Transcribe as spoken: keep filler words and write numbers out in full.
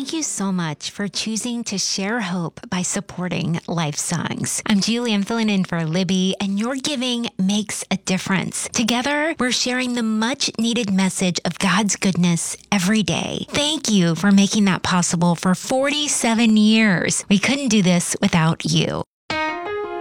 Thank you so much for choosing to share hope by supporting Life Songs. I'm Julie. I'm filling in for Libby, and your giving makes a difference. Together, we're sharing the much needed message of God's goodness every day. Thank you for making that possible for forty-seven years. We couldn't do this without you.